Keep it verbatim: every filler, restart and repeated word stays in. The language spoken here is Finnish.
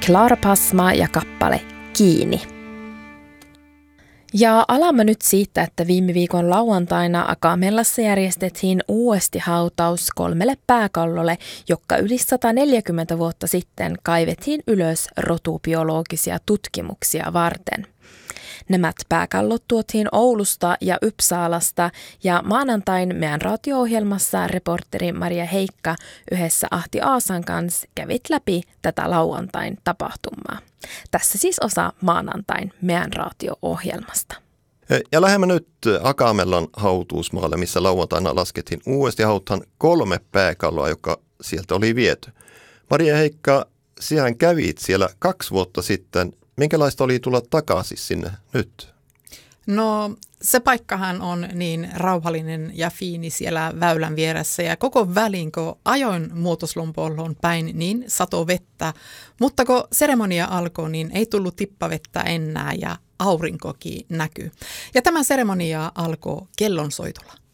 Klara Pasma ja kappale Kiini. Ja alamme nyt siitä, että viime viikon lauantaina Akamellassa järjestettiin uudesti hautaus kolmelle pääkallolle, jotka yli sata neljäkymmentä vuotta sitten kaivettiin ylös rotubiologisia tutkimuksia varten. Nämä pääkallot tuotiin Oulusta ja Uppsalasta ja maanantain meidän radio-ohjelmassa reporteri Maria Heikka yhdessä Ahti Aasan kanssa kävit läpi tätä lauantain tapahtumaa. Tässä siis osa maanantain meidän radio-ohjelmasta. Ja lähdemme nyt Akamellan hautuusmaalle, missä lauantaina laskettiin uudesti hautaan kolme pääkalloa, joka sieltä oli viety. Maria Heikka, sinähän kävit siellä kaksi vuotta sitten. Minkälaista oli tulla takaisin sinne nyt? No se paikkahan on niin rauhallinen ja fiini siellä väylän vieressä ja koko välin, kun ajoin Muotoslunpolloon päin, niin sato vettä. Mutta kun seremonia alkoi, niin ei tullut tippavettä enää ja aurinkokin näkyy. Ja tämä seremonia alkoi kellonsoitolla.